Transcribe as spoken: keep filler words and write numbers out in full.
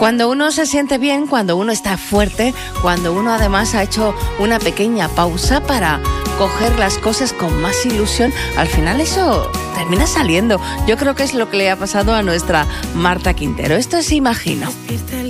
Cuando uno se siente bien, cuando uno está fuerte, cuando uno además ha hecho una pequeña pausa para coger las cosas con más ilusión, al final eso termina saliendo. Yo creo que es lo que le ha pasado a nuestra Marta Quintero. Esto es Imagino.